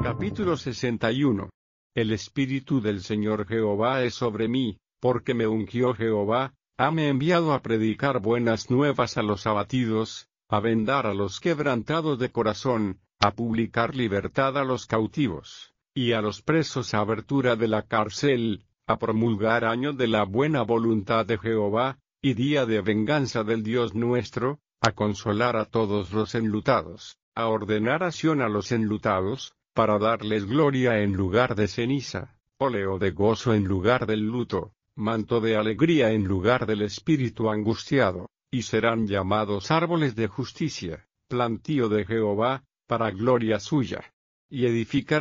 Capítulo 61. El Espíritu del Señor Jehová es sobre mí, porque me ungió Jehová, hame enviado a predicar buenas nuevas a los abatidos, a vendar a los quebrantados de corazón, a publicar libertad a los cautivos, y a los presos abertura de la cárcel, a promulgar año de la buena voluntad de Jehová, y día de venganza del Dios nuestro, a consolar a todos los enlutados, a ordenar acción a los enlutados, para darles gloria en lugar de ceniza, óleo de gozo en lugar del luto, manto de alegría en lugar del espíritu angustiado, y serán llamados árboles de justicia, plantío de Jehová, para gloria suya. Y edificará